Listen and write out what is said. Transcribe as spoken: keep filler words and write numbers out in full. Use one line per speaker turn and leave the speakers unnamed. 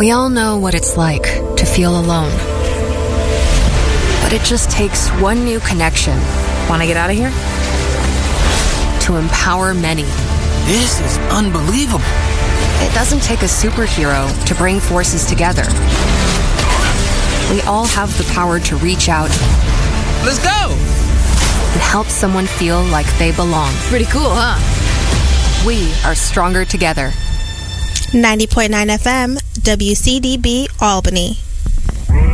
We all know what it's like to feel alone. But it just takes one new connection.
Want to get out of here?
To empower many.
This is unbelievable.
It doesn't take a superhero to bring forces together. We all have the power to reach out.
Let's go!
And help someone feel like they belong.
Pretty cool, huh?
We are stronger together.
ninety point nine F M, W C D B, Albany.